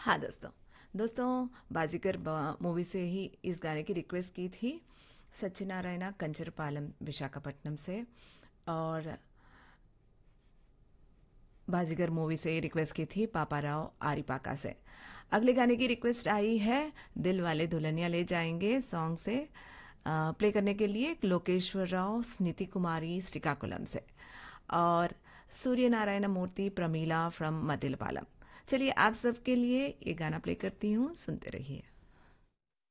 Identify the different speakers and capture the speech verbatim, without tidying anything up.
Speaker 1: हाँ दोस्तों दोस्तों बाजीगर मूवी से ही इस गाने की रिक्वेस्ट की थी सत्यनारायण कंचरपालम विशाखापट्टनम से। और बाजीगर मूवी से रिक्वेस्ट की थी पापाराव आरिपाका से। अगले गाने की रिक्वेस्ट आई है दिल वाले दुल्हनिया ले जाएंगे सॉन्ग से प्ले करने के लिए लोकेश्वर राव स्नीति कुमारी श्रीकाकुलम से और सूर्य नारायण मूर्ति प्रमीला फ्रॉम मदिलपालम। चलिए आप सबके लिए ये गाना प्ले करती हूँ, सुनते रहिए।